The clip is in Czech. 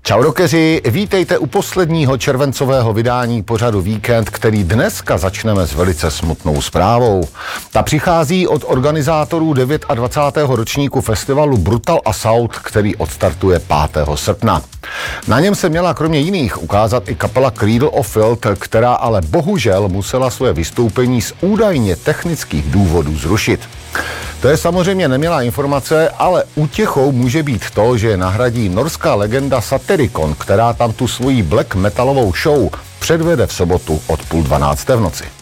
Čau rockeři, vítejte u posledního červencového vydání pořadu Víkend, který dneska začneme s velice smutnou zprávou. Ta přichází od organizátorů 29. ročníku festivalu Brutal Assault, který odstartuje 5. srpna. Na něm se měla kromě jiných ukázat i kapela Cradle of Filth, která ale bohužel musela své vystoupení z údajně technických důvodů zrušit. To je samozřejmě nemilá informace, ale útěchou může být to, že nahradí norská legenda Satyricon, která tam tu svoji black metalovou show předvede v sobotu od 11:30 v noci.